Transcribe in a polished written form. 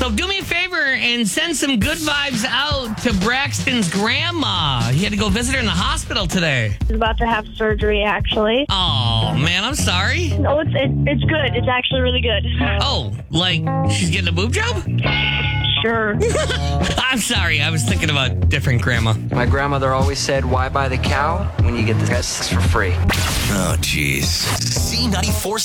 So do me a favor and send some good vibes out to Braxton's grandma. He had to go visit her in the hospital today. She's about to have surgery, actually. Oh, man, I'm sorry. No, it's good. It's actually really good. Oh, like she's getting a boob job? Sure. I'm sorry. I was thinking about different grandma. My grandmother always said, why buy the cow when you get the tests for free? Oh, jeez. C94